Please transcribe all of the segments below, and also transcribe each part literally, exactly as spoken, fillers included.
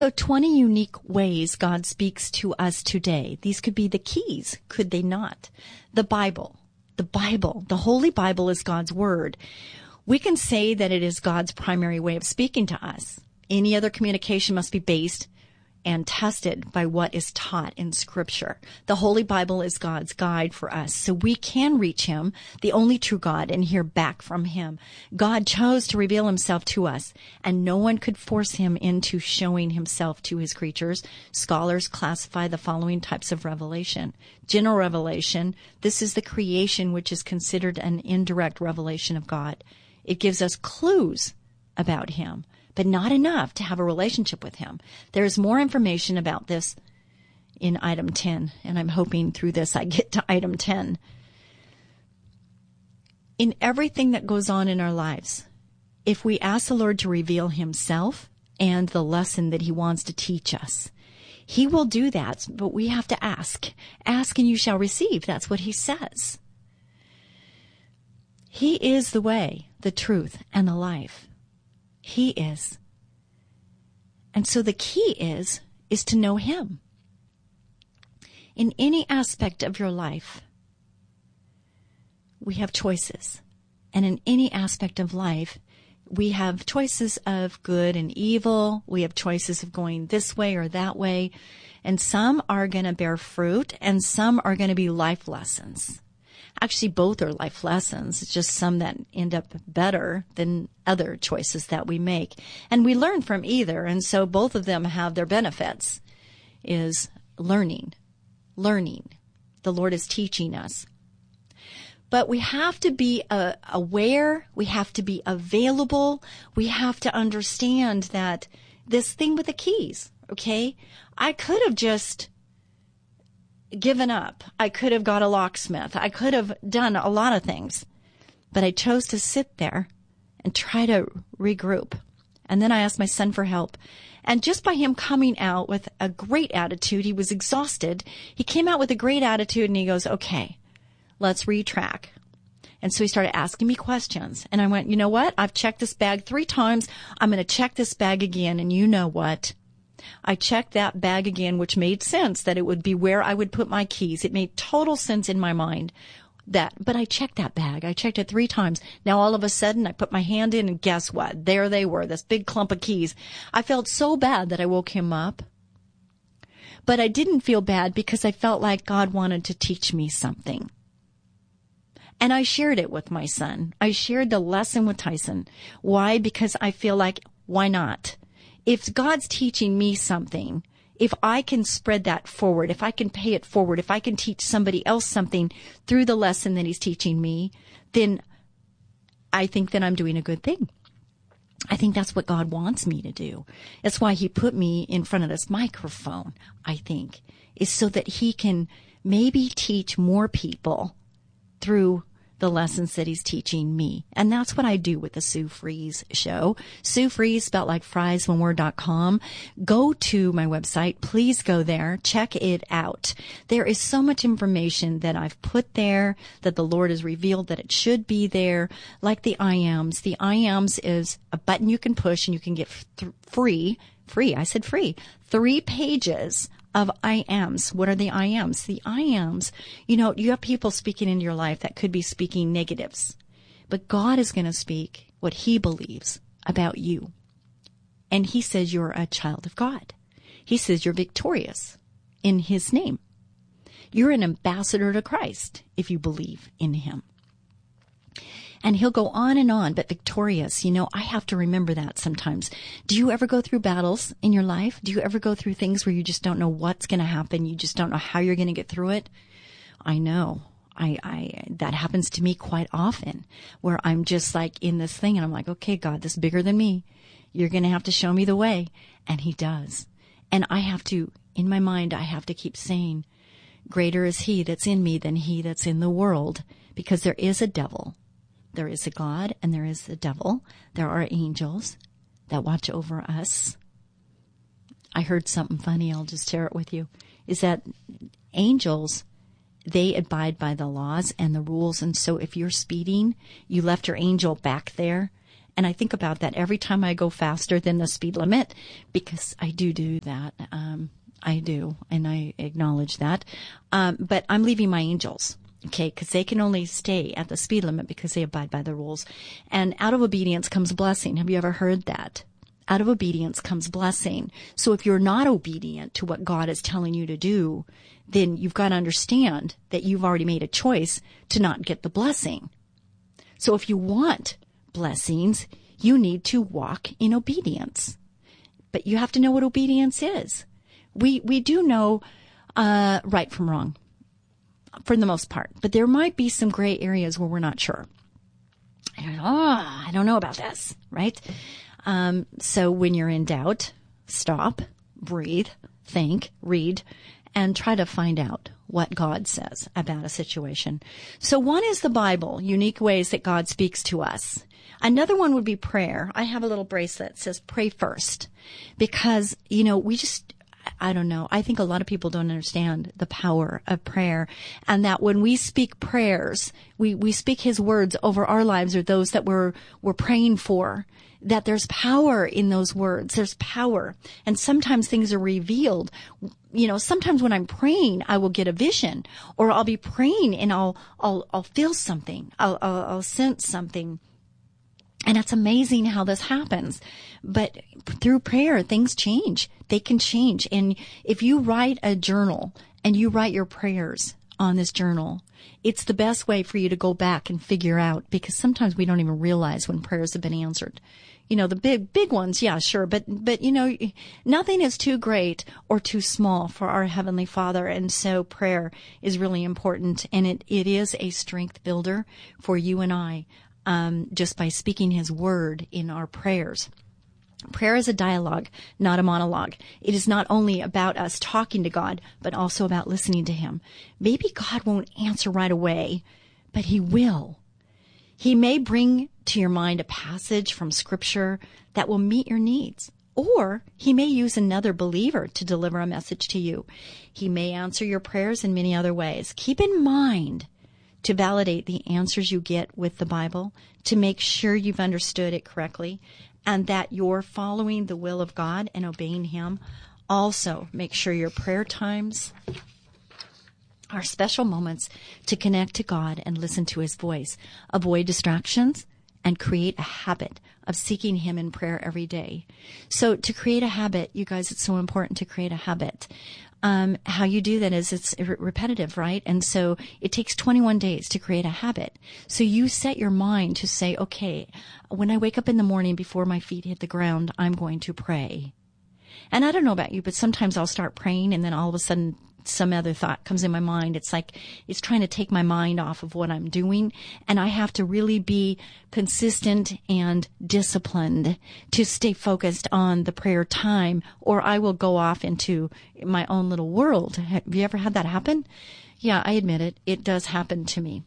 So twenty unique ways God speaks to us today. These could be the keys, could they not? The Bible, the Bible, the Holy Bible is God's Word. We can say that it is God's primary way of speaking to us. Any other communication must be based and tested by what is taught in Scripture. The Holy Bible is God's guide for us, so we can reach Him, the only true God, and hear back from Him. God chose to reveal Himself to us, and no one could force Him into showing Himself to His creatures. Scholars classify the following types of revelation. General revelation, this is the creation which is considered an indirect revelation of God. It gives us clues about Him, but not enough to have a relationship with Him. There's more information about this in item ten, and I'm hoping through this I get to item ten. In everything that goes on in our lives, if we ask the Lord to reveal Himself and the lesson that He wants to teach us, He will do that, but we have to ask. Ask and you shall receive. That's what He says. He is the way, the truth, and the life. He is. And so the key is, is to know Him. In any aspect of your life, we have choices. And in any aspect of life, we have choices of good and evil. We have choices of going this way or that way. And some are going to bear fruit, and some are going to be life lessons. Actually, both are life lessons. It's just some that end up better than other choices that we make. And we learn from either. And so both of them have their benefits, is learning. Learning. The Lord is teaching us. But we have to be uh, aware. We have to be available. We have to understand that this thing with the keys, okay? I could have just given up. I could have got a locksmith. I could have done a lot of things, but I chose to sit there and try to regroup. And then I asked my son for help. And just by him coming out with a great attitude, he was exhausted. He came out with a great attitude and he goes, okay, let's retrack. And so he started asking me questions. And I went, you know what? I've checked this bag three times. I'm going to check this bag again. And you know what? I checked that bag again, which made sense that it would be where I would put my keys. It made total sense in my mind that, but I checked that bag. I checked it three times. Now all of a sudden I put my hand in and guess what? There they were, this big clump of keys. I felt so bad that I woke him up. But I didn't feel bad because I felt like God wanted to teach me something. And I shared it with my son. I shared the lesson with Tyson. Why? Because I feel like, why not? If God's teaching me something, if I can spread that forward, if I can pay it forward, if I can teach somebody else something through the lesson that He's teaching me, then I think that I'm doing a good thing. I think that's what God wants me to do. That's why He put me in front of this microphone, I think, is so that He can maybe teach more people through the lessons that He's teaching me. And that's what I do with the Sue Fries show. Sue Fries, spelled like fries, one word, dot com. Go to my website. Please go there. Check it out. There is so much information that I've put there, that the Lord has revealed that it should be there, like the I Ams. The I Ams is a button you can push and you can get th- free, free, I said free, three pages of I Ams. What are the I Ams? The I Ams, you know, you have people speaking into your life that could be speaking negatives, but God is going to speak what He believes about you. And He says you're a child of God. He says you're victorious in His name. You're an ambassador to Christ if you believe in Him. And He'll go on and on, but victorious. You know, I have to remember that sometimes. Do you ever go through battles in your life? Do you ever go through things where you just don't know what's going to happen? You just don't know how you're going to get through it? I know. I, I, that happens to me quite often, where I'm just like in this thing and I'm like, okay, God, this is bigger than me. You're going to have to show me the way. And He does. And I have to, in my mind, I have to keep saying, greater is He that's in me than he that's in the world, because there is a devil. There is a God and there is the devil. There are angels that watch over us. I heard something funny. I'll just share it with you. Is that angels, they abide by the laws and the rules. And so if you're speeding, you left your angel back there. And I think about that every time I go faster than the speed limit, because I do do that. Um, I do, and I acknowledge that. Um, but I'm leaving my angels, okay, because they can only stay at the speed limit because they abide by the rules. And out of obedience comes blessing. Have you ever heard that? Out of obedience comes blessing. So if you're not obedient to what God is telling you to do, then you've got to understand that you've already made a choice to not get the blessing. So if you want blessings, you need to walk in obedience. But you have to know what obedience is. We we do know uh, right from wrong, for the most part. But there might be some gray areas where we're not sure. I don't know, oh, I don't know about this, right? Um, so when you're in doubt, stop, breathe, think, read, and try to find out what God says about a situation. So one is the Bible, unique ways that God speaks to us. Another one would be prayer. I have a little bracelet that says pray first, because, you know, we just, I don't know. I think a lot of people don't understand the power of prayer, and that when we speak prayers, we, we speak his words over our lives or those that we're, we're praying for, that there's power in those words. There's power. And sometimes things are revealed. You know, sometimes when I'm praying, I will get a vision, or I'll be praying and I'll, I'll, I'll feel something. I'll, I'll, I'll sense something. And it's amazing how this happens. But through prayer, things change. They can change. And if you write a journal and you write your prayers on this journal, it's the best way for you to go back and figure out, because sometimes we don't even realize when prayers have been answered. You know, the big, big ones, yeah, sure. But, but, you know, nothing is too great or too small for our Heavenly Father. And so prayer is really important. And it, it is a strength builder for you and I, um, just by speaking his word in our prayers. Prayer is a dialogue, not a monologue. It is not only about us talking to God, but also about listening to him. Maybe God won't answer right away, but he will. He may bring to your mind a passage from Scripture that will meet your needs, or he may use another believer to deliver a message to you. He may answer your prayers in many other ways. Keep in mind to validate the answers you get with the Bible, to make sure you've understood it correctly, and that you're following the will of God and obeying him. Also, make sure your prayer times are special moments to connect to God and listen to his voice. Avoid distractions and create a habit of seeking him in prayer every day. So to create a habit, you guys, it's so important to create a habit. Um, how you do that is it's repetitive, right? And so it takes twenty-one days to create a habit. So you set your mind to say, okay, when I wake up in the morning before my feet hit the ground, I'm going to pray. And I don't know about you, but sometimes I'll start praying and then all of a sudden some other thought comes in my mind. It's like it's trying to take my mind off of what I'm doing. And I have to really be consistent and disciplined to stay focused on the prayer time, or I will go off into my own little world. Have you ever had that happen? Yeah, I admit it. It does happen to me.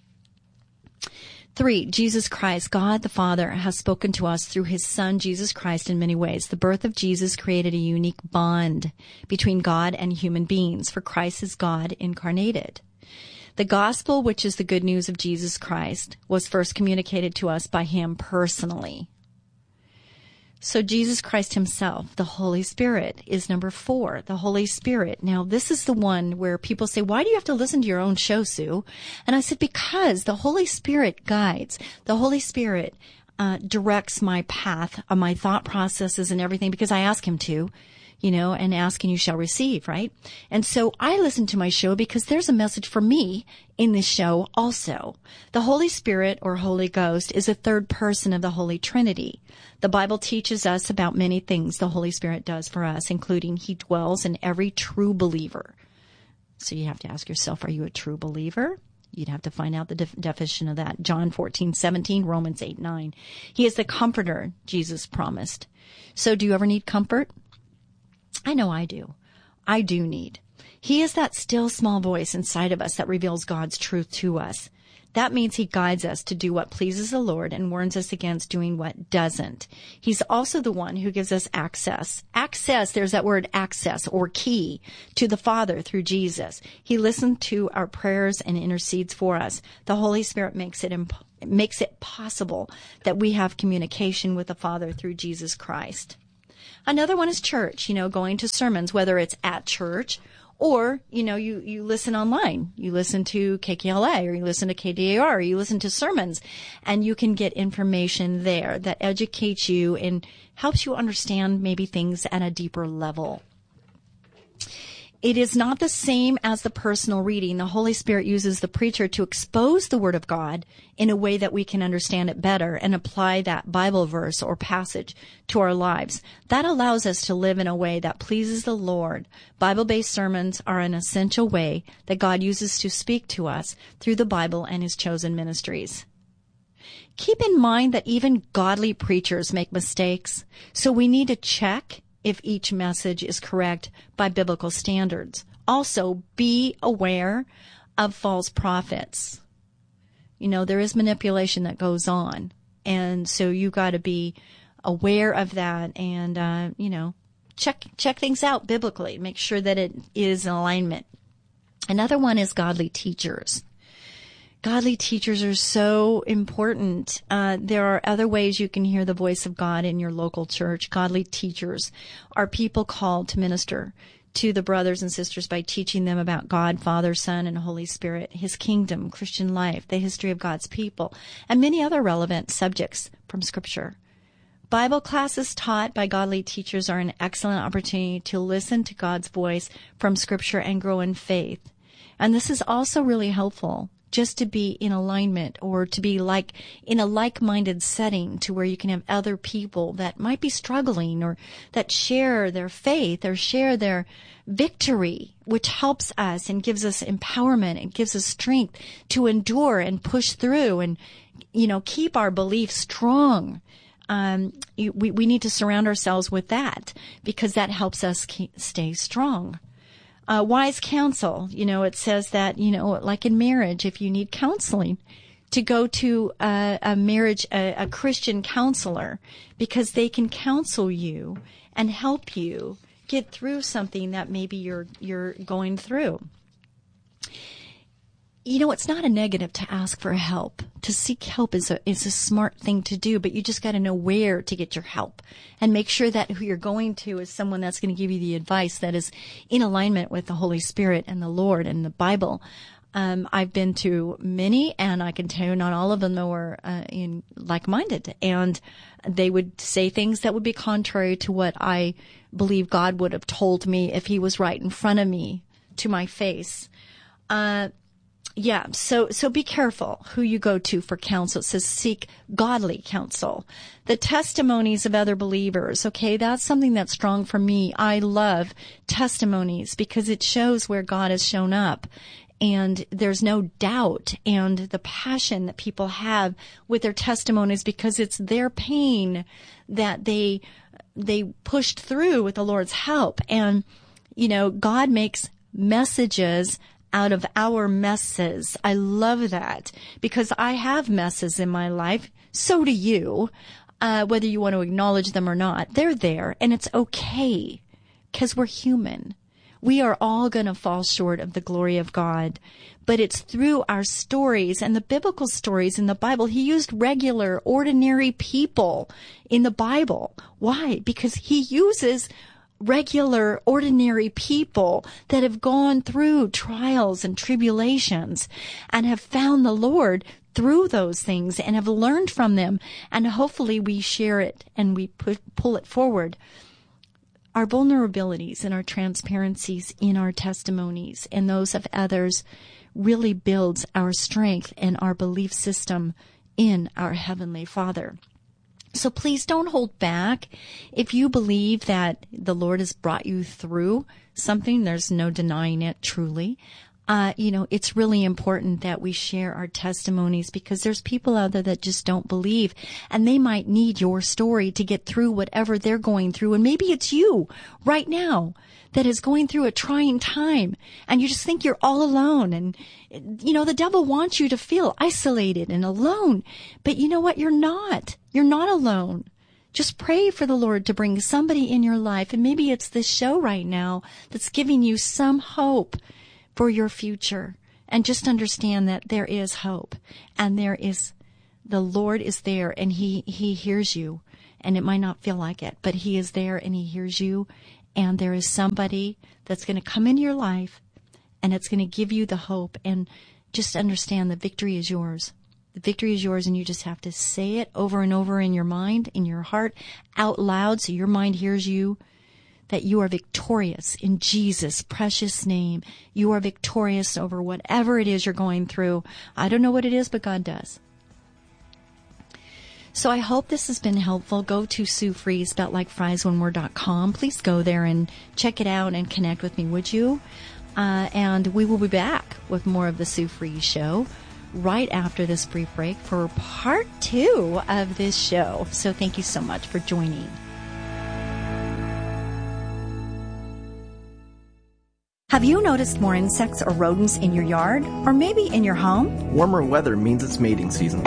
Three, Jesus Christ, God the Father, has spoken to us through his Son, Jesus Christ, in many ways. The birth of Jesus created a unique bond between God and human beings, for Christ is God incarnated. The gospel, which is the good news of Jesus Christ, was first communicated to us by him personally. So Jesus Christ himself, the Holy Spirit, is number four, the Holy Spirit. Now, this is the one where people say, why do you have to listen to your own show, Sue? And I said, because the Holy Spirit guides. The Holy Spirit uh, directs my path, uh, my thought processes and everything, because I ask him to, you know, and ask and you shall receive, right? And so I listen to my show because there's a message for me in this show also. The Holy Spirit, or Holy Ghost, is a third person of the Holy Trinity. The Bible teaches us about many things the Holy Spirit does for us, including he dwells in every true believer. So you have to ask yourself, are you a true believer? You'd have to find out the def- definition of that. John fourteen seventeen, Romans eight nine. He is the comforter Jesus promised. So do you ever need comfort? I know I do. I do need. He is that still small voice inside of us that reveals God's truth to us. That means he guides us to do what pleases the Lord and warns us against doing what doesn't. He's also the one who gives us access. Access, there's that word access or key to the Father through Jesus. He listens to our prayers and intercedes for us. The Holy Spirit makes it imp- makes it possible that we have communication with the Father through Jesus Christ. Another one is church, you know, going to sermons, whether it's at church or, you know, you, you listen online. You listen to K K L A or you listen to K D A R or you listen to sermons, and you can get information there that educates you and helps you understand maybe things at a deeper level. It is not the same as the personal reading. The Holy Spirit uses the preacher to expose the Word of God in a way that we can understand it better and apply that Bible verse or passage to our lives. That allows us to live in a way that pleases the Lord. Bible-based sermons are an essential way that God uses to speak to us through the Bible and His chosen ministries. Keep in mind that even godly preachers make mistakes, so we need to check if each message is correct by biblical standards. Also, be aware of false prophets. You know, there is manipulation that goes on, and so you got to be aware of that and, uh, you know, check check things out biblically. Make sure that it is in alignment. Another one is godly teachers. Godly teachers are so important. Uh, there are other ways you can hear the voice of God in your local church. Godly teachers are people called to minister to the brothers and sisters by teaching them about God, Father, Son, and Holy Spirit, His kingdom, Christian life, the history of God's people, and many other relevant subjects from Scripture. Bible classes taught by godly teachers are an excellent opportunity to listen to God's voice from Scripture and grow in faith. And this is also really helpful, just to be in alignment or to be like in a like-minded setting to where you can have other people that might be struggling or that share their faith or share their victory, which helps us and gives us empowerment and gives us strength to endure and push through and, you know, keep our beliefs strong. Um, we, we need to surround ourselves with that because that helps us keep, stay strong. Uh, wise counsel, you know, it says that, you know, like in marriage, if you need counseling, to go to a, a marriage, a, a Christian counselor, because they can counsel you and help you get through something that maybe you're, you're going through. You know, it's not a negative to ask for help. To seek help is a is a smart thing to do, but you just got to know where to get your help and make sure that who you're going to is someone that's going to give you the advice that is in alignment with the Holy Spirit and the Lord and the Bible. Um, I've been to many, and I can tell you not all of them were uh, in like-minded, and they would say things that would be contrary to what I believe God would have told me if He was right in front of me to my face. Uh, Yeah, so so be careful who you go to for counsel. It says seek godly counsel. The testimonies of other believers, okay, that's something that's strong for me. I love testimonies because it shows where God has shown up. And there's no doubt and the passion that people have with their testimonies because it's their pain that they they pushed through with the Lord's help. And, you know, God makes messages out of our messes. I love that because I have messes in my life. So do you, uh, whether you want to acknowledge them or not. They're there, and it's okay because we're human. We are all going to fall short of the glory of God, but it's through our stories and the biblical stories in the Bible. He used regular, ordinary people in the Bible. Why? Because He uses regular, ordinary people that have gone through trials and tribulations and have found the Lord through those things and have learned from them. And hopefully we share it and we put, pull it forward. Our vulnerabilities and our transparencies in our testimonies and those of others really builds our strength and our belief system in our Heavenly Father. So please don't hold back. If you believe that the Lord has brought you through something, there's no denying it truly. Uh, you know, it's really important that we share our testimonies because there's people out there that just don't believe, and they might need your story to get through whatever they're going through. And maybe it's you right now that is going through a trying time, and you just think you're all alone. And, you know, the devil wants you to feel isolated and alone. But you know what? You're not. You're not alone. Just pray for the Lord to bring somebody in your life. And maybe it's this show right now that's giving you some hope for your future. And just understand that there is hope, and there is, the Lord is there, and he, he hears you. And it might not feel like it, but he is there and he hears you. And there is somebody that's going to come into your life, and it's going to give you the hope. And just understand the victory is yours. The victory is yours, and you just have to say it over and over in your mind, in your heart, out loud, so your mind hears you, that you are victorious in Jesus' precious name. You are victorious over whatever it is you're going through. I don't know what it is, but God does. So I hope this has been helpful. Go to Sue Fries, spelled like fries, one word, dot com. Please go there and check it out and connect with me, would you? Uh, and we will be back with more of the Sue Fries Show right after this brief break for part two of this show. So thank you so much for joining. Have you noticed more insects or rodents in your yard, or maybe in your home? Warmer weather means it's mating season.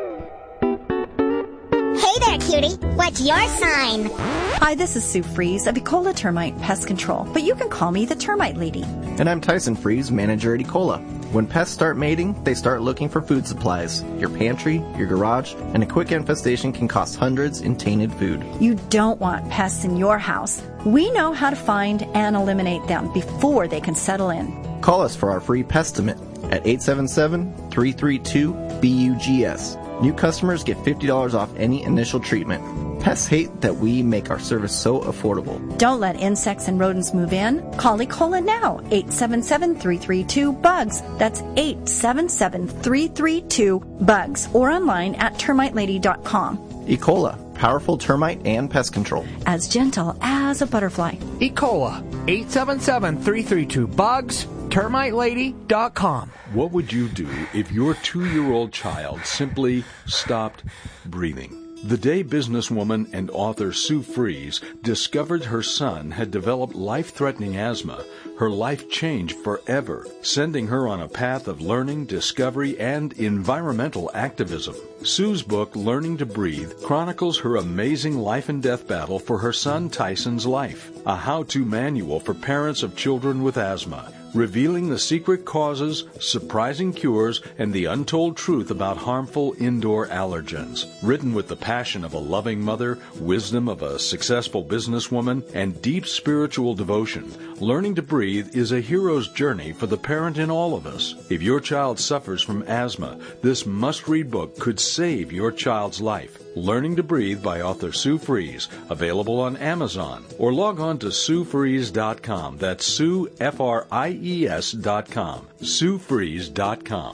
Hey there, cutie. What's your sign? Hi, this is Sue Fries of Ecola Termite Pest Control, but you can call me the Termite Lady. And I'm Tyson Fries, manager at Ecola. When pests start mating, they start looking for food supplies. Your pantry, your garage, and a quick infestation can cost hundreds in tainted food. You don't want pests in your house. We know how to find and eliminate them before they can settle in. Call us for our free Pestimate at eight seven seven, three three two, B U G S. New customers get fifty dollars off any initial treatment. Pests hate that we make our service so affordable. Don't let insects and rodents move in. Call Ecola now, eight seven seven, three three two, B U G S. That's eight seven seven, three three two, B U G S. Or online at termite lady dot com. Ecola, powerful termite and pest control. As gentle as a butterfly. Ecola, eight seven seven, three three two, B U G S. termite lady dot com. What would you do if your two-year-old child simply stopped breathing? The day businesswoman and author Sue Fries discovered her son had developed life-threatening asthma, her life changed forever, sending her on a path of learning, discovery, and environmental activism. Sue's book, Learning to Breathe, chronicles her amazing life and death battle for her son Tyson's life, a how-to manual for parents of children with asthma, revealing the secret causes, surprising cures, and the untold truth about harmful indoor allergens. Written with the passion of a loving mother, wisdom of a successful businesswoman, and deep spiritual devotion, Learning to Breathe is a hero's journey for the parent in all of us. If your child suffers from asthma, this must-read book could save your child's life. Learning to Breathe by author Sue Fries, available on Amazon, or log on to sue fries dot com. That's Sue, F R I E S dot com. sue fries dot com.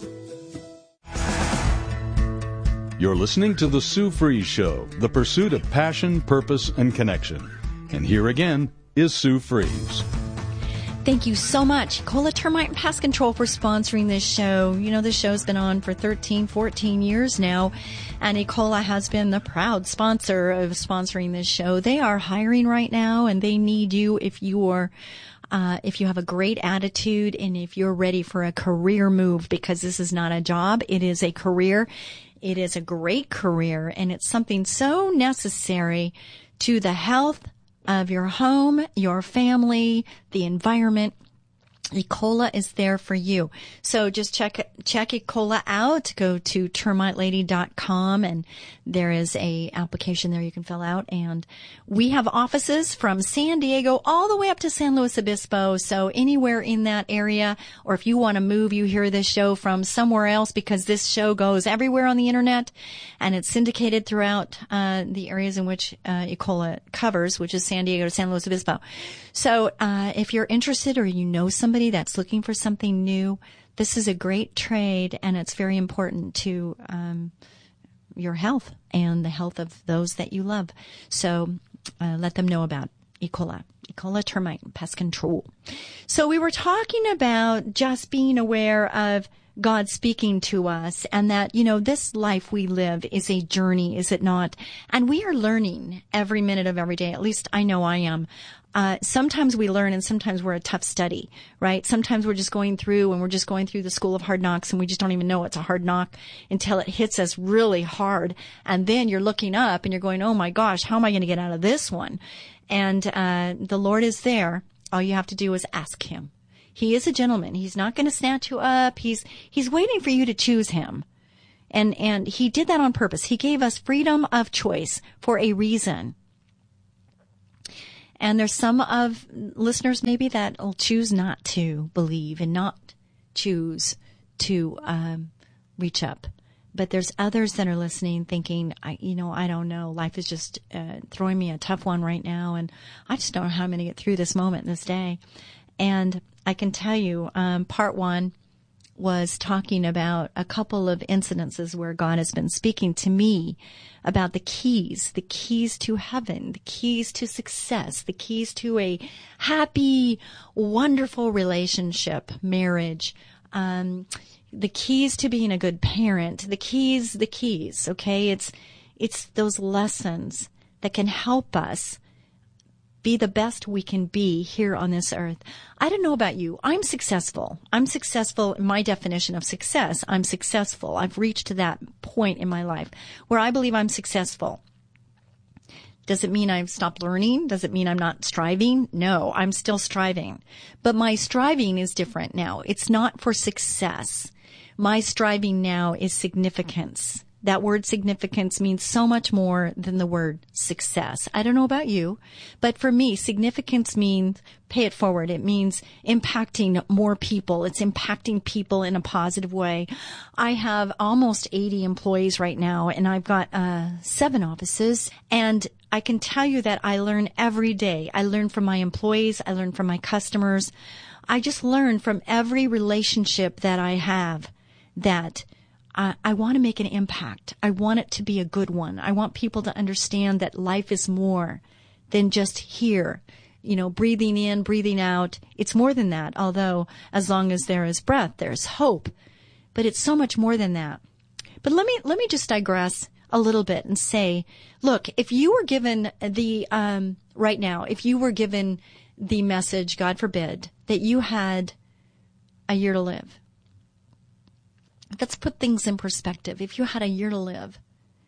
You're listening to The Sue Fries Show, the pursuit of passion, purpose, and connection. And here again is Sue Fries. Thank you so much, Ecola Termite and Pest Control, for sponsoring this show. You know, this show's been on for thirteen, fourteen years now, and Ecola has been the proud sponsor of sponsoring this show. They are hiring right now, and they need you if you are, uh, if you have a great attitude and if you're ready for a career move, because this is not a job, it is a career. It is a great career, and it's something so necessary to the health of your home, your family, the environment. Ecola is there for you. So just check check Ecola out. Go to termite lady dot com, and there is a application there you can fill out. And we have offices from San Diego all the way up to San Luis Obispo. So anywhere in that area, or if you want to move, you hear this show from somewhere else, because this show goes everywhere on the internet, and it's syndicated throughout uh, the areas in which uh, Ecola covers, which is San Diego to San Luis Obispo. So uh, if you're interested, or you know somebody that's looking for something new, this is a great trade, and it's very important to um, your health and the health of those that you love. So uh, let them know about E. coli, E. coli termite pest control. So we were talking about just being aware of God speaking to us, and that, you know, this life we live is a journey, is it not? And we are learning every minute of every day. At least I know I am. Uh, sometimes we learn and sometimes we're a tough study, right? Sometimes we're just going through and we're just going through the school of hard knocks and we just don't even know it's a hard knock until it hits us really hard. And then you're looking up and you're going, oh my gosh, how am I going to get out of this one? And, uh, the Lord is there. All you have to do is ask him. He is a gentleman. He's not going to snatch you up. He's, he's waiting for you to choose him. And, and he did that on purpose. He gave us freedom of choice for a reason. And there's some of listeners maybe that will choose not to believe and not choose to, um, reach up. But there's others that are listening thinking, I, you know, I don't know. Life is just, uh, throwing me a tough one right now. And I just don't know how I'm going to get through this moment, this day. And I can tell you, um, part one was talking about a couple of incidences where God has been speaking to me about the keys, the keys to heaven, the keys to success, the keys to a happy, wonderful relationship, marriage, um, the keys to being a good parent, the keys, the keys, okay? It's, it's those lessons that can help us be the best we can be here on this earth. I don't know about you. I'm successful. I'm successful in my definition of success. I'm successful. I've reached to that point in my life where I believe I'm successful. Does it mean I've stopped learning? Does it mean I'm not striving? No, I'm still striving. But my striving is different now. It's not for success. My striving now is significance. That word significance means so much more than the word success. I don't know about you, but for me, significance means, pay it forward. It means impacting more people. It's impacting people in a positive way. I have almost eighty employees right now, and I've got uh seven offices, and I can tell you that I learn every day. I learn from my employees. I learn from my customers. I just learn from every relationship that I have that I, I want to make an impact. I want it to be a good one. I want people to understand that life is more than just here, you know, breathing in, breathing out. It's more than that, although as long as there is breath, there's hope. But it's so much more than that. But let me, let me just digress a little bit and say, look, if you were given the, um, right now, if you were given the message, God forbid, that you had a year to live, let's put things in perspective. If you had a year to live,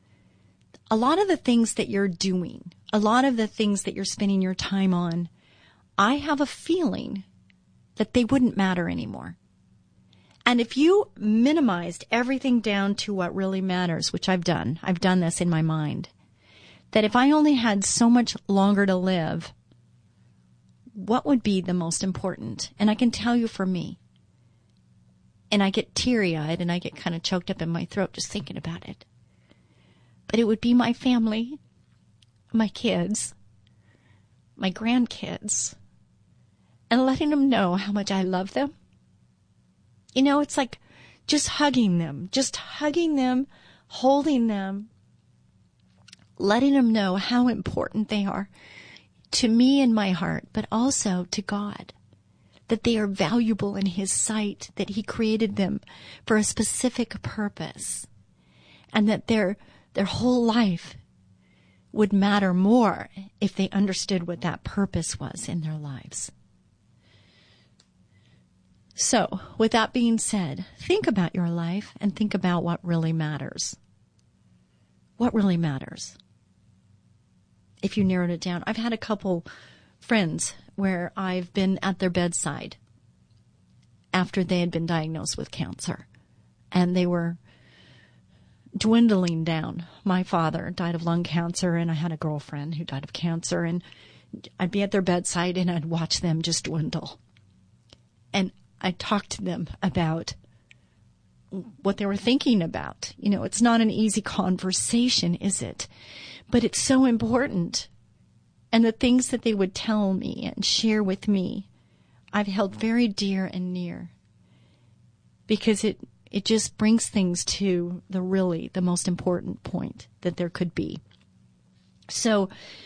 a lot of the things that you're doing, a lot of the things that you're spending your time on, I have a feeling that they wouldn't matter anymore. And if you minimized everything down to what really matters, which I've done, I've done this in my mind, that if I only had so much longer to live, what would be the most important? And I can tell you for me, and I get teary-eyed and I get kind of choked up in my throat just thinking about it. But it would be my family, my kids, my grandkids, and letting them know how much I love them. You know, it's like just hugging them, just hugging them, holding them, letting them know how important they are to me in my heart, but also to God. That they are valuable in His sight, that He created them for a specific purpose, and that their their whole life would matter more if they understood what that purpose was in their lives. So, with that being said, think about your life and think about what really matters. What really matters? If you narrowed it down, I've had a couple friends where I've been at their bedside after they had been diagnosed with cancer, and they were dwindling down. My father died of lung cancer, and I had a girlfriend who died of cancer, and I'd be at their bedside and I'd watch them just dwindle. And I'd talk to them about what they were thinking about. You know, it's not an easy conversation, is it? But it's so important. And the things that they would tell me and share with me, I've held very dear and near, because it, it just brings things to the really, the most important point that there could be. So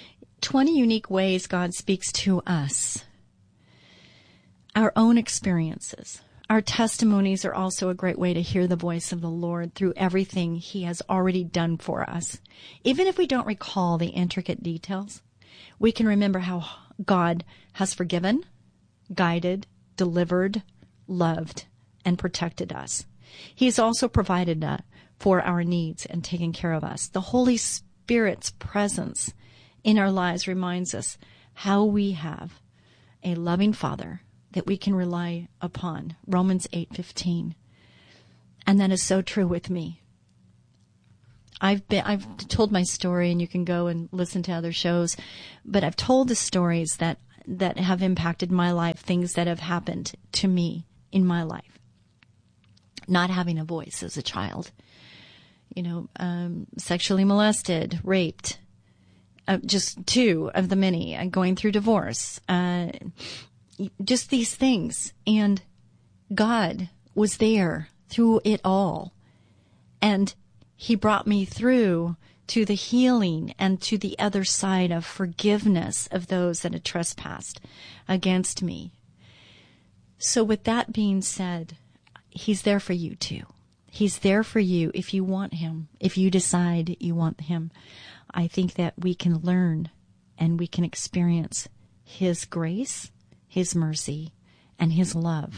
twenty unique ways God speaks to us. Our own experiences. Our testimonies are also a great way to hear the voice of the Lord through everything He has already done for us. Even if we don't recall the intricate details, we can remember how God has forgiven, guided, delivered, loved, and protected us. He has also provided uh, for our needs and taken care of us. The Holy Spirit's presence in our lives reminds us how we have a loving Father that we can rely upon. Romans eight fifteen. And that is so true with me. I've been, I've told my story, and you can go and listen to other shows, but I've told the stories that, that have impacted my life, things that have happened to me in my life. Not having a voice as a child, you know, um, sexually molested, raped, uh, just two of the many, uh, going through divorce, uh, just these things. And God was there through it all. And He brought me through to the healing and to the other side of forgiveness of those that had trespassed against me. So with that being said, He's there for you too. He's there for you if you want Him, if you decide you want Him. I think that we can learn and we can experience His grace, His mercy, and His love.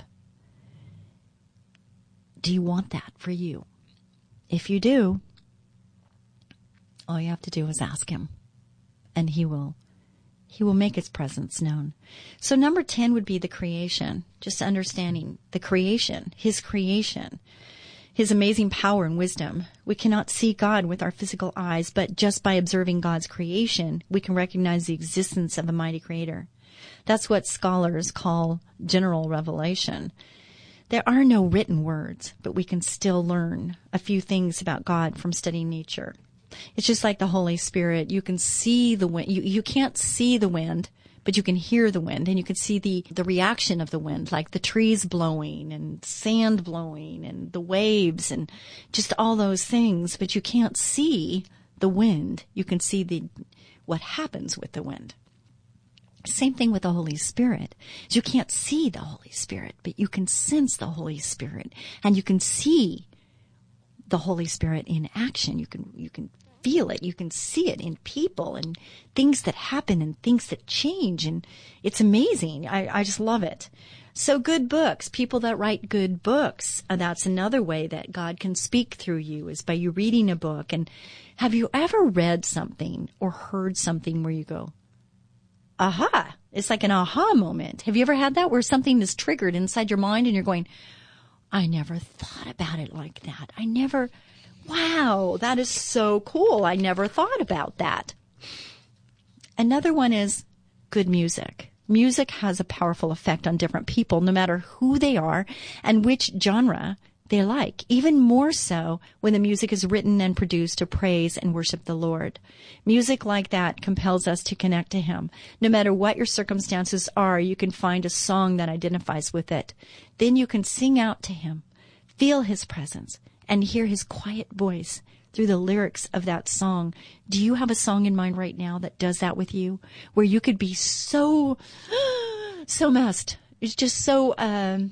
Do you want that for you? If you do, all you have to do is ask Him, and He will He will make His presence known. So number ten would be the creation, just understanding the creation, His creation, His amazing power and wisdom. We cannot see God with our physical eyes, but just by observing God's creation, we can recognize the existence of a mighty Creator. That's what scholars call general revelation. There are no written words, but we can still learn a few things about God from studying nature. It's just like the Holy Spirit. You can see the wind. You, you can't see the wind, but you can hear the wind, and you can see the, the reaction of the wind, like the trees blowing and sand blowing and the waves and just all those things. But you can't see the wind. You can see the what happens with the wind. Same thing with the Holy Spirit. You can't see the Holy Spirit, but you can sense the Holy Spirit, and you can see the Holy Spirit in action. You can you can feel it. You can see it in people and things that happen and things that change, and it's amazing. I, I just love it. So good books, people that write good books, uh, that's another way that God can speak through you, is by you reading a book. And have you ever read something or heard something where you go, aha, it's like an aha moment. Have you ever had that where something is triggered inside your mind and you're going, I never thought about it like that. I never, wow, that is so cool. I never thought about that. Another one is good music. Music has a powerful effect on different people, no matter who they are and which genre they like, even more so when the music is written and produced to praise and worship the Lord. Music like that compels us to connect to Him. No matter what your circumstances are, you can find a song that identifies with it. Then you can sing out to Him, feel His presence, and hear His quiet voice through the lyrics of that song. Do you have a song in mind right now that does that with you, where you could be so, so messed? It's just so um,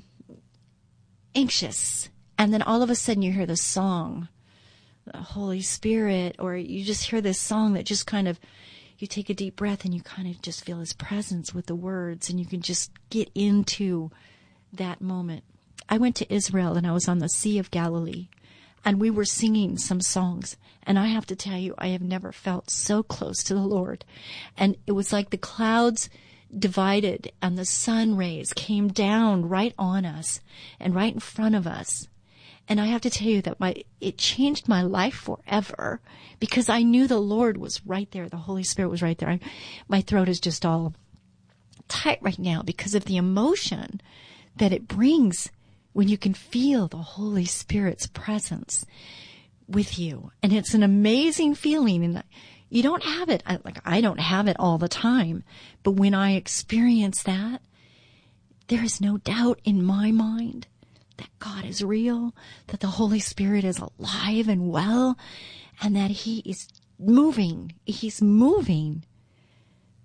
anxious. And then all of a sudden you hear the song, the Holy Spirit, or you just hear this song that just kind of, you take a deep breath and you kind of just feel His presence with the words, and you can just get into that moment. I went to Israel and I was on the Sea of Galilee, and we were singing some songs. And I have to tell you, I have never felt so close to the Lord. And it was like the clouds divided and the sun rays came down right on us and right in front of us. And I have to tell you that my it changed my life forever, because I knew the Lord was right there. The Holy Spirit was right there. I, my throat is just all tight right now because of the emotion that it brings when you can feel the Holy Spirit's presence with you. And it's an amazing feeling. And you don't have it, like I don't have it all the time. But when I experience that, there is no doubt in my mind that God is real, that the Holy Spirit is alive and well, and that He is moving. He's moving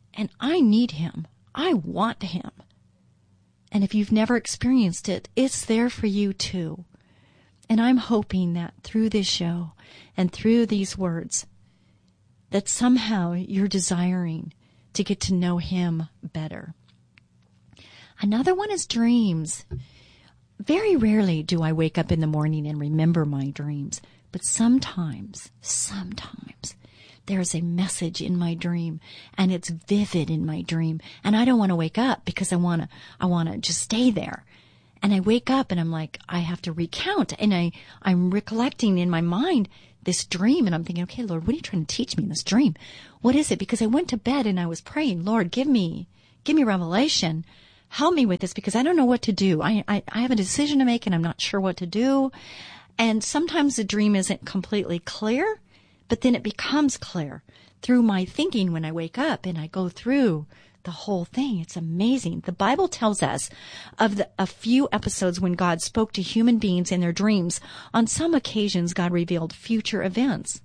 And I need him. I want him. And if you've never experienced it, it's there for you too. And I'm hoping that through this show and through these words, that somehow you're desiring to get to know him better. Another one is dreams. Very rarely do I wake up in the morning and remember my dreams, but sometimes, sometimes there's a message in my dream, and it's vivid in my dream, and I don't want to wake up because I want to, I want to just stay there. And I wake up and I'm like, I have to recount, and I, I'm recollecting in my mind this dream, and I'm thinking, okay, Lord, what are you trying to teach me in this dream? What is it? Because I went to bed and I was praying, Lord, give me, give me revelation. Help me with this because I don't know what to do. I, I, I have a decision to make and I'm not sure what to do. And sometimes the dream isn't completely clear, but then it becomes clear through my thinking when I wake up and I go through the whole thing. It's amazing. The Bible tells us of the, a few episodes when God spoke to human beings in their dreams. On some occasions, God revealed future events.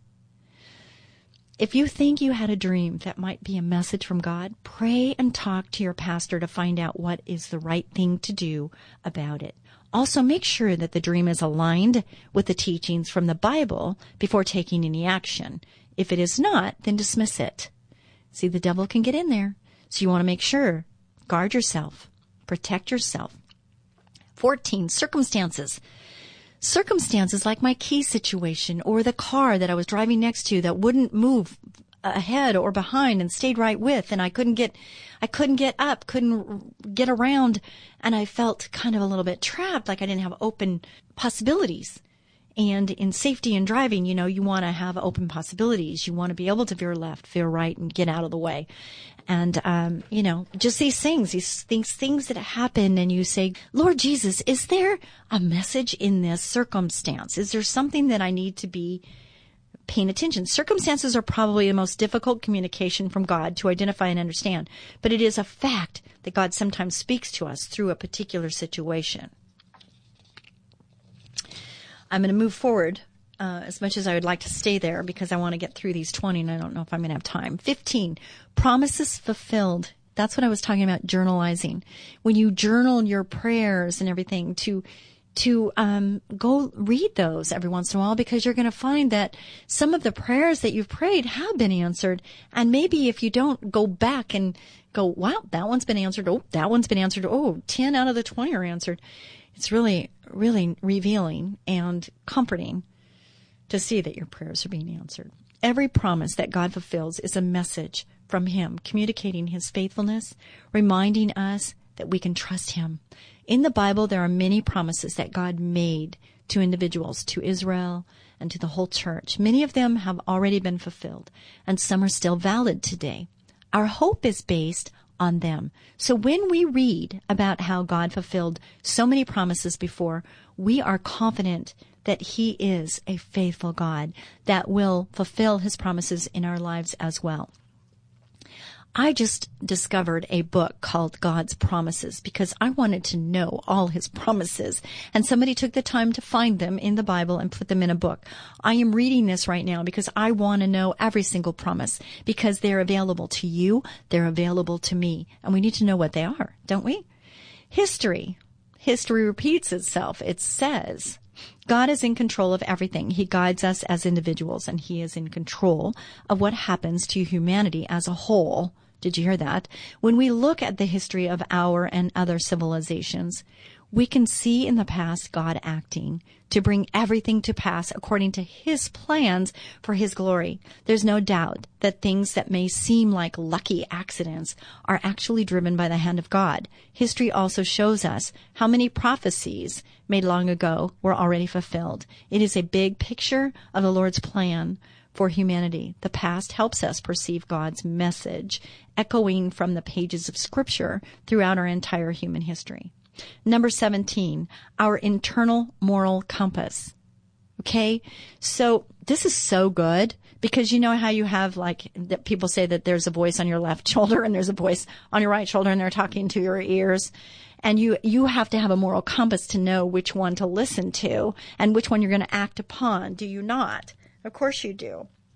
If you think you had a dream that might be a message from God, pray and talk to your pastor to find out what is the right thing to do about it. Also, make sure that the dream is aligned with the teachings from the Bible before taking any action. If it is not, then dismiss it. See, the devil can get in there. So you want to make sure, guard yourself, protect yourself. fourteen, circumstances. Circumstances like my key situation or the car that I was driving next to that wouldn't move ahead or behind and stayed right with, and I couldn't get, I couldn't get up, couldn't get around, and I felt kind of a little bit trapped, like I didn't have open possibilities. And in safety and driving, you know, you want to have open possibilities. You want to be able to veer left, veer right, and get out of the way. And, um, you know, just these things, these things, things that happen, and you say, Lord Jesus, is there a message in this circumstance? Is there something that I need to be paying attention? Circumstances are probably the most difficult communication from God to identify and understand, but it is a fact that God sometimes speaks to us through a particular situation. I'm going to move forward uh, as much as I would like to stay there because I want to get through these twenty, and I don't know if I'm going to have time. fifteen, promises fulfilled. That's what I was talking about, journalizing. When you journal your prayers and everything, to to um, go read those every once in a while, because you're going to find that some of the prayers that you've prayed have been answered. And maybe if you don't go back and go, wow, that one's been answered. Oh, that one's been answered. Oh, ten out of the twenty are answered. It's really, really revealing and comforting to see that your prayers are being answered. Every promise that God fulfills is a message from Him, communicating His faithfulness, reminding us that we can trust Him. In the Bible, there are many promises that God made to individuals, to Israel, and to the whole church. Many of them have already been fulfilled, and some are still valid today. Our hope is based on them. So when we read about how God fulfilled so many promises before, we are confident that He is a faithful God that will fulfill His promises in our lives as well. I just discovered a book called God's Promises because I wanted to know all His promises, and somebody took the time to find them in the Bible and put them in a book. I am reading this right now because I want to know every single promise, because they're available to you, they're available to me, and we need to know what they are, don't we? History. History repeats itself. It says God is in control of everything. He guides us as individuals, and He is in control of what happens to humanity as a whole. Did you hear that? When we look at the history of our and other civilizations, we can see in the past God acting to bring everything to pass according to His plans for His glory. There's no doubt that things that may seem like lucky accidents are actually driven by the hand of God. History also shows us how many prophecies made long ago were already fulfilled. It is a big picture of the Lord's plan for humanity. The past helps us perceive God's message, echoing from the pages of Scripture throughout our entire human history. Number seventeen, our internal moral compass. Okay? So this is so good, because you know how you have, like, that people say that there's a voice on your left shoulder and there's a voice on your right shoulder and they're talking to your ears. And you, you have to have a moral compass to know which one to listen to and which one you're going to act upon. Do you not? Of course you do.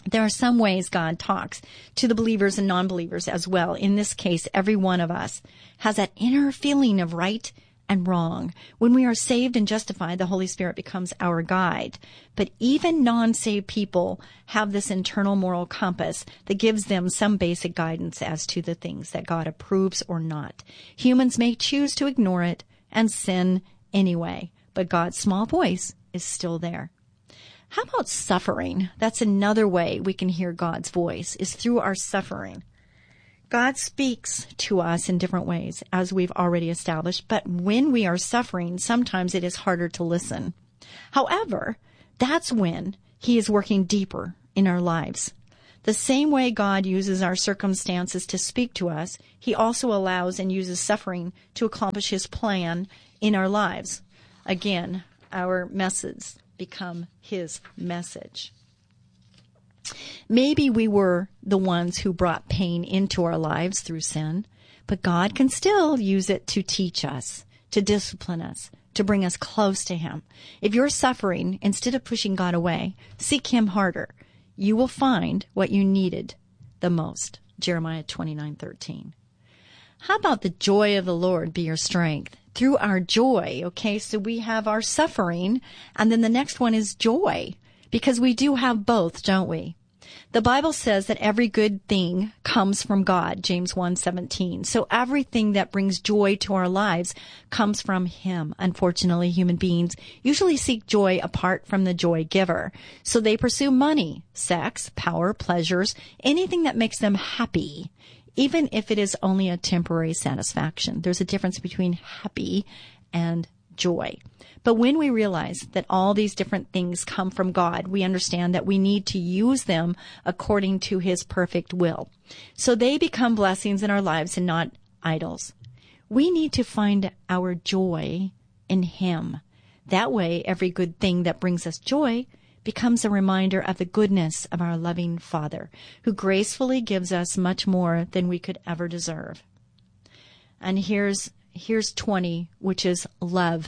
There are some ways God talks to the believers and non-believers as well. In this case, every one of us has that inner feeling of right and wrong. When we are saved and justified, the Holy Spirit becomes our guide. But even non-saved people have this internal moral compass that gives them some basic guidance as to the things that God approves or not. Humans may choose to ignore it and sin anyway, but God's small voice is still there. How about suffering? That's another way we can hear God's voice, is through our suffering. God speaks to us in different ways, as we've already established, but when we are suffering, sometimes it is harder to listen. However, that's when He is working deeper in our lives. The same way God uses our circumstances to speak to us, He also allows and uses suffering to accomplish His plan in our lives. Again, our messes become His message. Maybe we were the ones who brought pain into our lives through sin, but God can still use it to teach us, to discipline us, to bring us close to Him. If you're suffering, instead of pushing God away, seek Him harder. You will find what you needed the most. Jeremiah twenty-nine thirteen. How about the joy of the Lord be your strength? Through our joy, okay, so we have our suffering, and then the next one is joy, because we do have both, don't we? The Bible says that every good thing comes from God, James one seventeen. So everything that brings joy to our lives comes from Him. Unfortunately, human beings usually seek joy apart from the joy giver. So they pursue money, sex, power, pleasures, anything that makes them happy, even if it is only a temporary satisfaction. There's a difference between happy and joy. But when we realize that all these different things come from God, we understand that we need to use them according to His perfect will. So they become blessings in our lives and not idols. We need to find our joy in Him. That way, every good thing that brings us joy becomes a reminder of the goodness of our loving Father, who gracefully gives us much more than we could ever deserve. And here's here's twenty, which is love.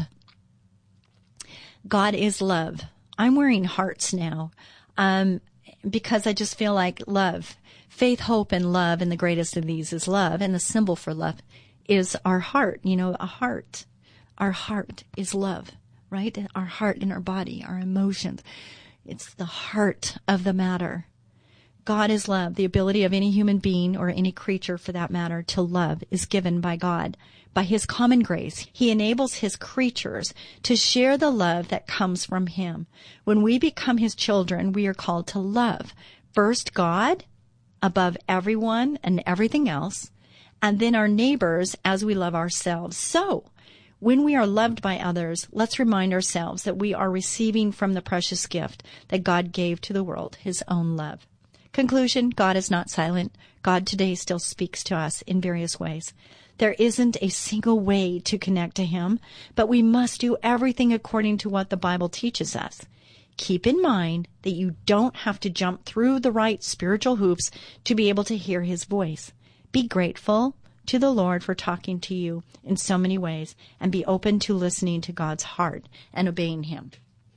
God is love. I'm wearing hearts now um, because I just feel like love. Faith, hope, and love, and the greatest of these is love. And the symbol for love is our heart. You know, a heart. Our heart is love, right? Our heart in our body, our emotions. It's the heart of the matter. God is love. The ability of any human being, or any creature for that matter, to love is given by God. By His common grace, He enables His creatures to share the love that comes from Him. When we become His children, we are called to love first God above everyone and everything else, and then our neighbors as we love ourselves. So, when we are loved by others, let's remind ourselves that we are receiving from the precious gift that God gave to the world, His own love. Conclusion, God is not silent. God today still speaks to us in various ways. There isn't a single way to connect to Him, but we must do everything according to what the Bible teaches us. Keep in mind that you don't have to jump through the right spiritual hoops to be able to hear His voice. Be grateful to the Lord for talking to you in so many ways, and be open to listening to God's heart and obeying Him.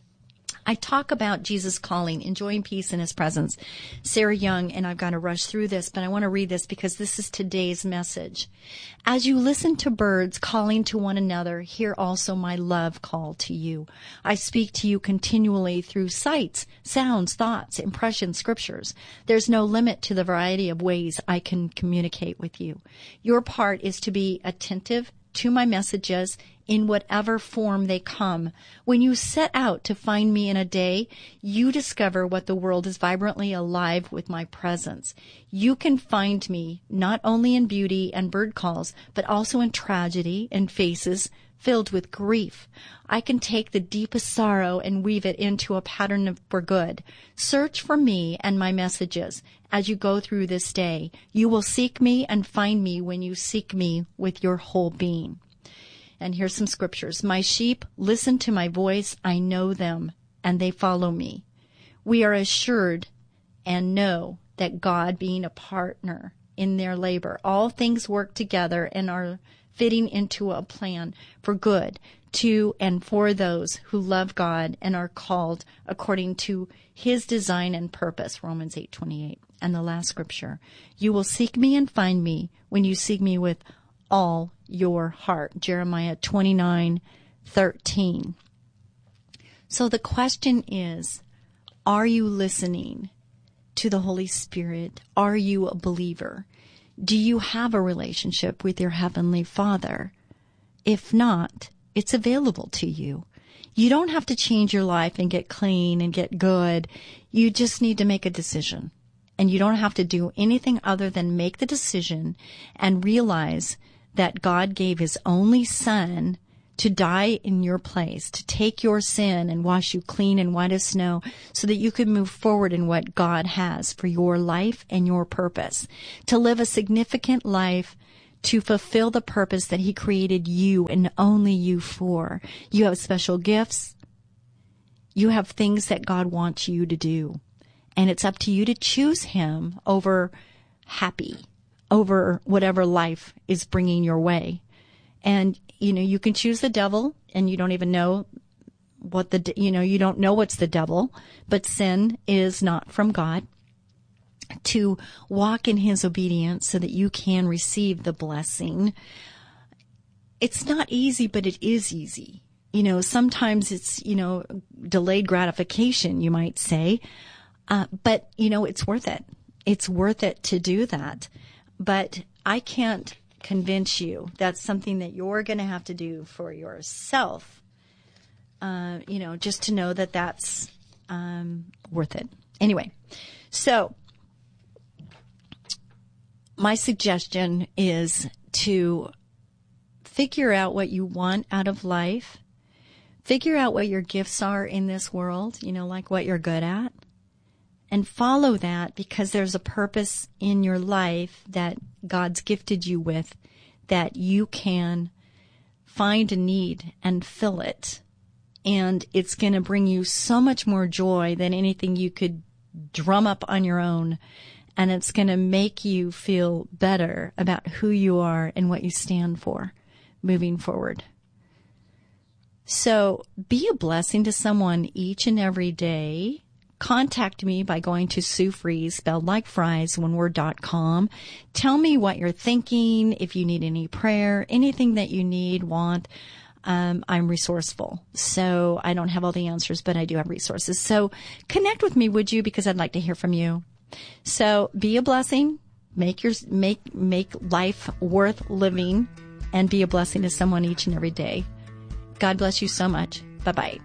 I talk about Jesus calling, enjoying peace in His presence. Sarah Young, and I've got to rush through this, but I want to read this because this is today's message. As you listen to birds calling to one another, hear also my love call to you. I speak to you continually through sights, sounds, thoughts, impressions, scriptures. There's no limit to the variety of ways I can communicate with you. Your part is to be attentive to my messages in whatever form they come. When you set out to find me in a day, you discover what the world is vibrantly alive with my presence. You can find me not only in beauty and bird calls, but also in tragedy and faces filled with grief. I can take the deepest sorrow and weave it into a pattern of, for good. Search for me and my messages as you go through this day. You will seek me and find me when you seek me with your whole being. And here's some scriptures. My sheep listen to my voice. I know them, and they follow me. We are assured and know that God being a partner in their labor, all things work together and are fitting into a plan for good to and for those who love God and are called according to his design and purpose, Romans eight twenty-eight. And the last scripture, you will seek me and find me when you seek me with all your heart, Jeremiah twenty-nine thirteen. So the question is, are you listening to the Holy Spirit? Are you a believer? Do you have a relationship with your Heavenly Father? If not, it's available to you. You don't have to change your life and get clean and get good. You just need to make a decision. And you don't have to do anything other than make the decision and realize that God gave his only Son to die in your place, to take your sin and wash you clean and white as snow so that you can move forward in what God has for your life and your purpose, to live a significant life, to fulfill the purpose that he created you and only you for. You have special gifts. You have things that God wants you to do. And it's up to you to choose him over happy, over whatever life is bringing your way. And, you know, you can choose the devil, and you don't even know what the, you know, you don't know what's the devil, but sin is not from God. To walk in his obedience so that you can receive the blessing. It's not easy, but it is easy. You know, sometimes it's, you know, delayed gratification, you might say. Uh, but, you know, it's worth it. It's worth it to do that. But I can't convince you. That's something that you're going to have to do for yourself, uh, you know, just to know that that's um, worth it. Anyway, so my suggestion is to figure out what you want out of life, figure out what your gifts are in this world, you know, like what you're good at, and follow that, because there's a purpose in your life that God's gifted you with that you can find a need and fill it. And it's going to bring you so much more joy than anything you could drum up on your own. And it's going to make you feel better about who you are and what you stand for moving forward. So be a blessing to someone each and every day. Contact me by going to Sue Fries, spelled like fries, one word, dot com. Tell me what you're thinking, if you need any prayer, anything that you need, want. Um, I'm resourceful. So I don't have all the answers, but I do have resources. So connect with me, would you? Because I'd like to hear from you. So be a blessing, make your, make, make life worth living, and be a blessing to someone each and every day. God bless you so much. Bye-bye.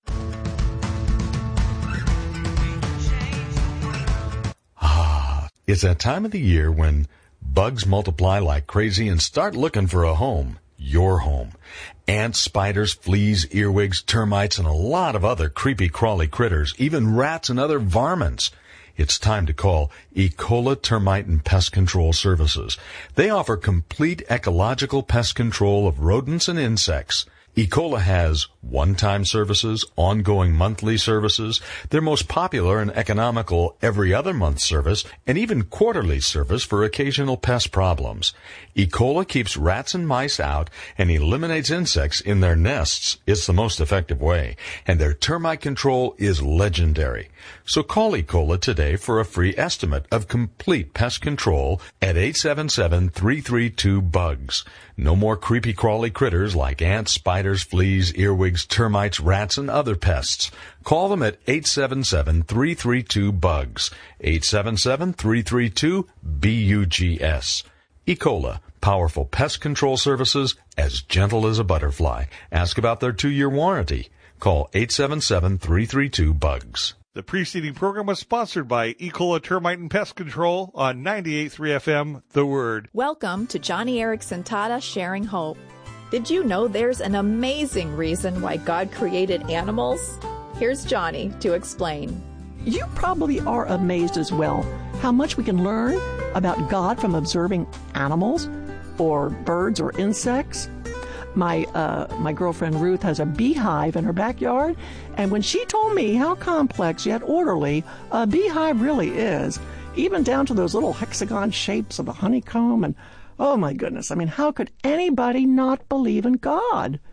It's that time of the year when bugs multiply like crazy and start looking for a home, your home. Ants, spiders, fleas, earwigs, termites, and a lot of other creepy crawly critters, even rats and other varmints. It's time to call Ecola Termite and Pest Control Services. They offer complete ecological pest control of rodents and insects. Ecola has one-time services, ongoing monthly services, their most popular and economical every other month service, and even quarterly service for occasional pest problems. Ecola keeps rats and mice out and eliminates insects in their nests. It's the most effective way, and their termite control is legendary. So call Ecola today for a free estimate of complete pest control at eight seven seven, three three two, bugs. No more creepy crawly critters like ants, spiders, fleas, earwigs, termites, rats, and other pests. Call them at eight seven seven, three three two, bugs. eight seven seven, three three two, B U G S. Ecola, powerful pest control services as gentle as a butterfly. Ask about their two-year warranty. Call eight seven seven, three three two, bugs. The preceding program was sponsored by Ecola Termite and Pest Control on ninety-eight point three F M, The Word. Welcome to Johnny Erickson Tada Sharing Hope. Did you know there's an amazing reason why God created animals? Here's Johnny to explain. You probably are amazed as well how much we can learn about God from observing animals or birds or insects. My uh, my girlfriend Ruth has a beehive in her backyard, and when she told me how complex yet orderly a beehive really is, even down to those little hexagon shapes of the honeycomb, and oh my goodness, I mean, how could anybody not believe in God?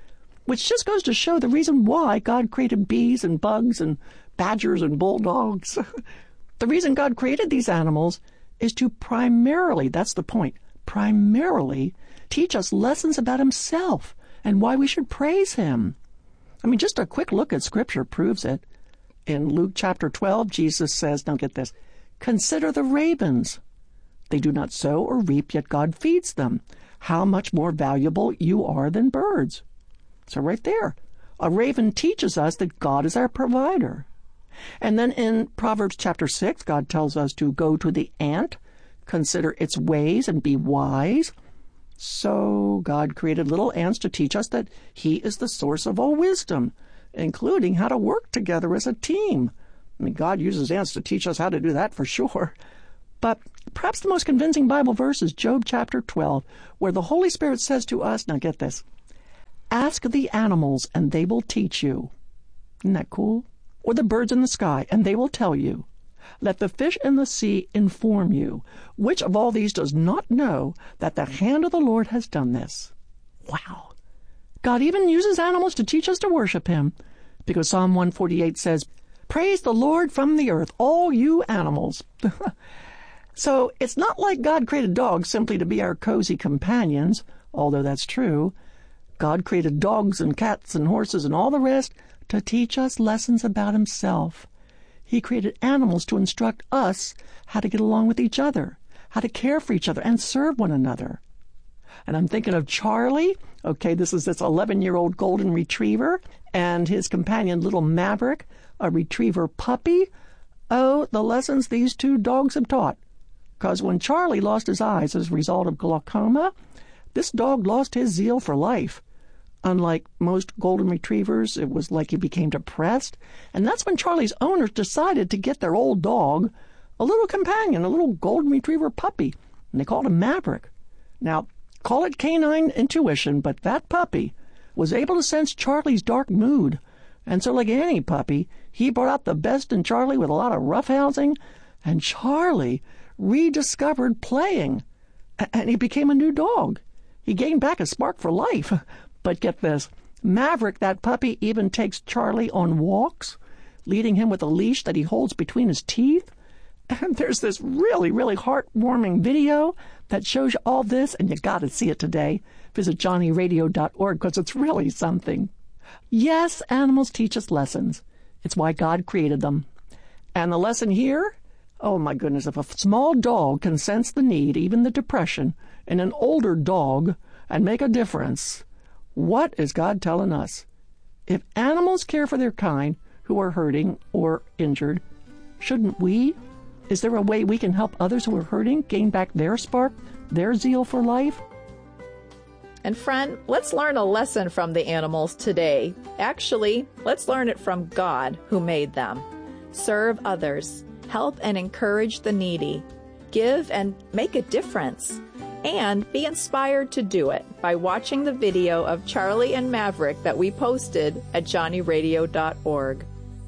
which just goes to show the reason why God created bees and bugs and badgers and bulldogs. The reason God created these animals is to primarily, that's the point, primarily teach us lessons about himself and why we should praise him. I mean, just a quick look at Scripture proves it. In Luke chapter twelve, Jesus says, now get this, consider the ravens. They do not sow or reap, yet God feeds them. How much more valuable you are than birds. So right there, a raven teaches us that God is our provider. And then in Proverbs chapter six, God tells us to go to the ant, consider its ways, and be wise. So God created little ants to teach us that he is the source of all wisdom, including how to work together as a team. I mean, God uses ants to teach us how to do that for sure. But perhaps the most convincing Bible verse is Job chapter twelve, where the Holy Spirit says to us, now get this, ask the animals and they will teach you. Isn't that cool? Or the birds in the sky and they will tell you. Let the fish in the sea inform you. Which of all these does not know that the hand of the Lord has done this? Wow. God even uses animals to teach us to worship him, because Psalm one forty-eight says, praise the Lord from the earth, all you animals. So it's not like God created dogs simply to be our cozy companions, although that's true. God created dogs and cats and horses and all the rest to teach us lessons about himself. He created animals to instruct us how to get along with each other, how to care for each other and serve one another. And I'm thinking of Charlie. Okay, this is this eleven-year-old golden retriever and his companion, little Maverick, a retriever puppy. Oh, the lessons these two dogs have taught. Because when Charlie lost his eyes as a result of glaucoma, this dog lost his zeal for life. Unlike most golden retrievers, it was like he became depressed. And that's when Charlie's owners decided to get their old dog, a little companion, a little golden retriever puppy. And they called him Maverick. Now, call it canine intuition, but that puppy was able to sense Charlie's dark mood. And so like any puppy, he brought out the best in Charlie with a lot of roughhousing. And Charlie rediscovered playing. And he became a new dog. He gained back a spark for life. But get this, Maverick, that puppy, even takes Charlie on walks, leading him with a leash that he holds between his teeth. And there's this really, really heartwarming video that shows you all this, and you got to see it today. Visit johnny radio dot org because it's really something. Yes, animals teach us lessons. It's why God created them. And the lesson here, oh my goodness, if a small dog can sense the need, even the depression, in an older dog and make a difference, what is God telling us? If animals care for their kind who are hurting or injured, shouldn't we? Is there a way we can help others who are hurting gain back their spark, their zeal for life? And friend, let's learn a lesson from the animals today. Actually, let's learn it from God who made them. Serve others, help and encourage the needy, give and make a difference, and be inspired to do it by watching the video of Charlie and Maverick that we posted at johnny radio dot org.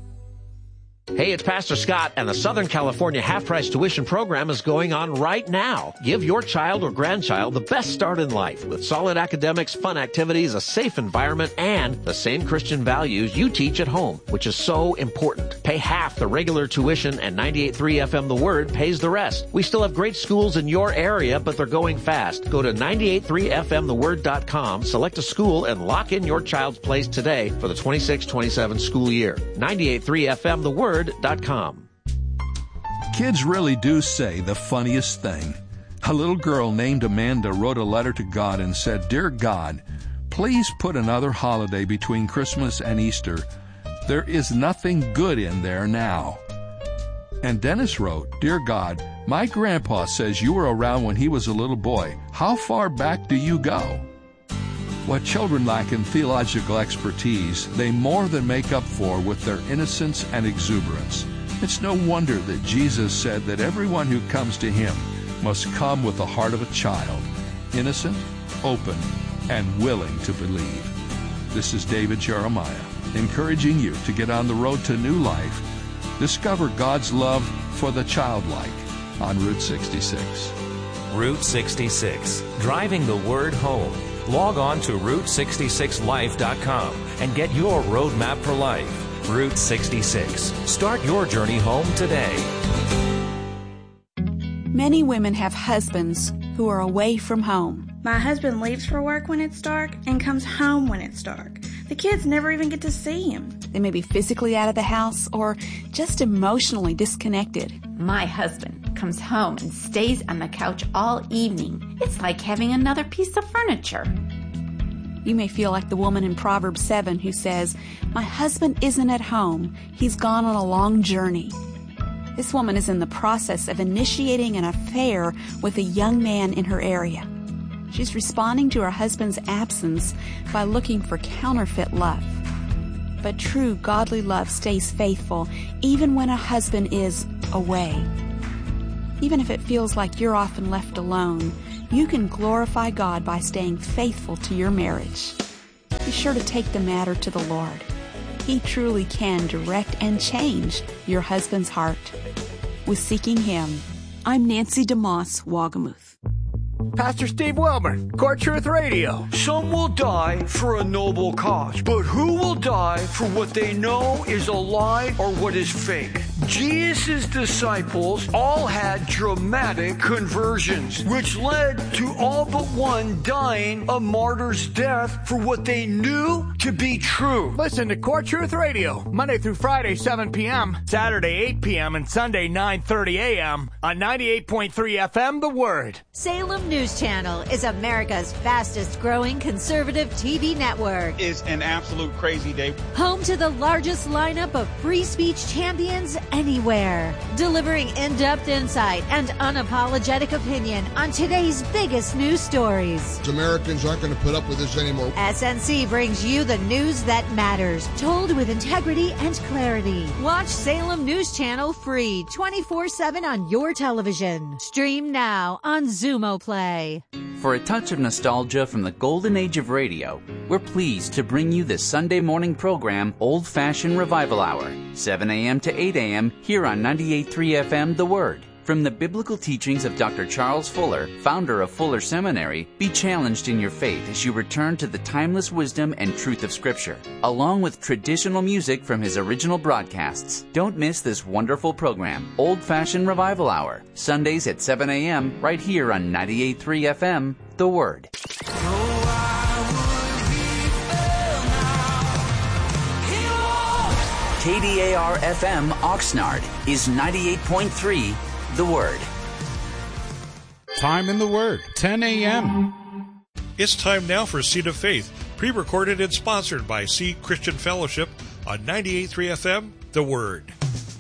Hey, it's Pastor Scott, and the Southern California half-price tuition program is going on right now. Give your child or grandchild the best start in life with solid academics, fun activities, a safe environment, and the same Christian values you teach at home, which is so important. Pay half the regular tuition, and ninety-eight point three F M The Word pays the rest. We still have great schools in your area, but they're going fast. Go to ninety-eight point three F M the word dot com, select a school, and lock in your child's place today for the twenty-six twenty-seven school year. ninety-eight point three F M The Word dot com. Kids really do say the funniest thing. A little girl named Amanda wrote a letter to God and said, "Dear God, please put another holiday between Christmas and Easter. There is nothing good in there now." And Dennis wrote, "Dear God, my grandpa says you were around when he was a little boy. How far back do you go?" What children lack in theological expertise, they more than make up for with their innocence and exuberance. It's no wonder that Jesus said that everyone who comes to him must come with the heart of a child, innocent, open, and willing to believe. This is David Jeremiah, encouraging you to get on the road to new life. Discover God's love for the childlike on Route sixty-six. Route sixty-six, driving the word home. Log on to Route sixty-six life dot com and get your roadmap for life. Route sixty-six. Start your journey home today. Many women have husbands who are away from home. My husband leaves for work when it's dark and comes home when it's dark. The kids never even get to see him. They may be physically out of the house or just emotionally disconnected. My husband comes home and stays on the couch all evening. It's like having another piece of furniture. You may feel like the woman in Proverbs seven who says, "My husband isn't at home. He's gone on a long journey." This woman is in the process of initiating an affair with a young man in her area. She's responding to her husband's absence by looking for counterfeit love. But true godly love stays faithful even when a husband is away. Even if it feels like you're often left alone, you can glorify God by staying faithful to your marriage. Be sure to take the matter to the Lord. He truly can direct and change your husband's heart. With Seeking Him, I'm Nancy DeMoss, Wagamuth. Pastor Steve Wilmer, Core Truth Radio. Some will die for a noble cause, but who will die for what they know is a lie or what is fake? Jesus' disciples all had dramatic conversions, which led to all but one dying a martyr's death for what they knew to be true. Listen to Core Truth Radio, Monday through Friday, seven p.m., Saturday, eight p.m., and Sunday, nine thirty a.m. on ninety-eight point three F M, The Word. Salem News Channel is America's fastest growing conservative T V network. It's an absolute crazy day. Home to the largest lineup of free speech champions anywhere. Delivering in-depth insight and unapologetic opinion on today's biggest news stories. Americans aren't going to put up with this anymore. S N C brings you the news that matters, told with integrity and clarity. Watch Salem News Channel free twenty-four seven on your television. Stream now on Zumo Play. For a touch of nostalgia from the golden age of radio, we're pleased to bring you this Sunday morning program, Old Fashioned Revival Hour, seven a.m. to eight a.m. here on ninety-eight point three F M, The Word. From the biblical teachings of Doctor Charles Fuller, founder of Fuller Seminary, be challenged in your faith as you return to the timeless wisdom and truth of Scripture, along with traditional music from his original broadcasts. Don't miss this wonderful program, Old Fashioned Revival Hour, Sundays at seven a.m. right here on ninety-eight point three F M, The Word. K D A R F M Oxnard is ninety-eight point three The Word. Time in the Word, ten a.m. It's time now for Seed of Faith, pre-recorded and sponsored by Seed Christian Fellowship on ninety-eight point three F M, The Word.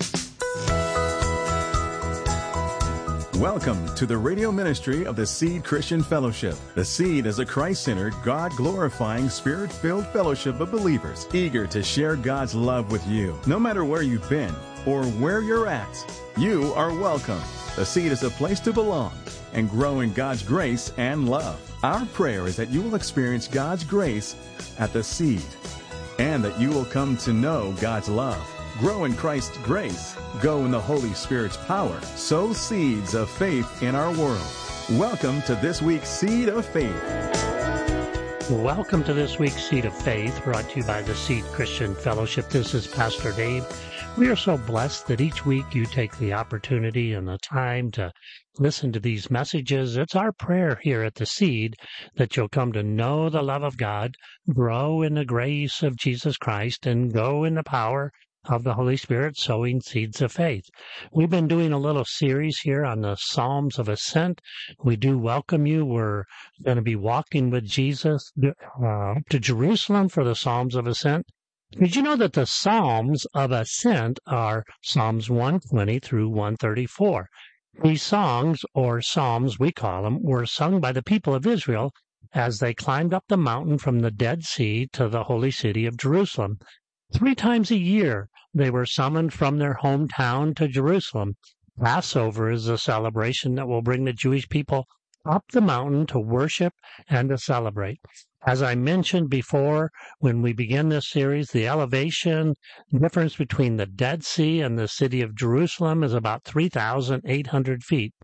Welcome to the radio ministry of the Seed Christian Fellowship. The Seed is a Christ-centered, God-glorifying, Spirit-filled fellowship of believers eager to share God's love with you. No matter where you've been or where you're at, you are welcome. The Seed is a place to belong and grow in God's grace and love. Our prayer is that you will experience God's grace at the Seed and that you will come to know God's love. Grow in Christ's grace. Go in the Holy Spirit's power. Sow seeds of faith in our world. Welcome to this week's Seed of Faith. Welcome to this week's Seed of Faith, brought to you by the Seed Christian Fellowship. This is Pastor Dave. We are so blessed that each week you take the opportunity and the time to listen to these messages. It's our prayer here at the Seed that you'll come to know the love of God, grow in the grace of Jesus Christ, and go in the power of the Holy Spirit, sowing seeds of faith. We've been doing a little series here on the Psalms of Ascent. We do welcome you. We're going to be walking with Jesus uh, to Jerusalem for the Psalms of Ascent. Did you know that the Psalms of Ascent are Psalms one twenty through one thirty-four? These songs, or psalms we call them, were sung by the people of Israel as they climbed up the mountain from the Dead Sea to the holy city of Jerusalem. Three times a year, they were summoned from their hometown to Jerusalem. Passover is a celebration that will bring the Jewish people up the mountain to worship and to celebrate. As I mentioned before, when we begin this series, the elevation difference between the Dead Sea and the city of Jerusalem is about three thousand eight hundred feet.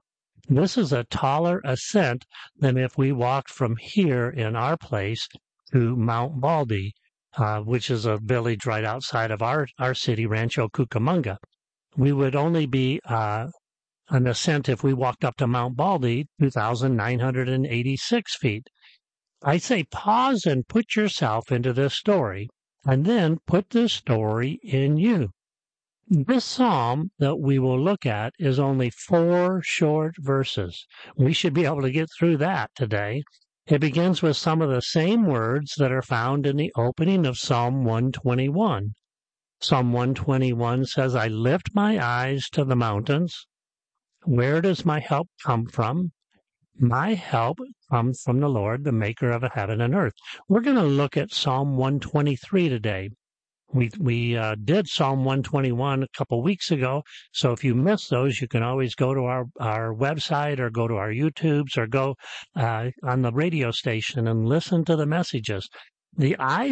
This is a taller ascent than if we walked from here in our place to Mount Baldy, uh, which is a village right outside of our, our city, Rancho Cucamonga. We would only be uh, an ascent if we walked up to Mount Baldy, two thousand nine hundred eighty-six feet. I say pause and put yourself into this story, and then put this story in you. This psalm that we will look at is only four short verses. We should be able to get through that today. It begins with some of the same words that are found in the opening of Psalm one twenty-one. Psalm one twenty-one says, I lift my eyes to the mountains. Where does my help come from? My help comes from the Lord, the maker of heaven and earth. We're going to look at Psalm one twenty-three today. We we uh, did Psalm one twenty-one a couple weeks ago, so if you missed those, you can always go to our, our website or go to our YouTubes or go uh, on the radio station and listen to the messages. The eyes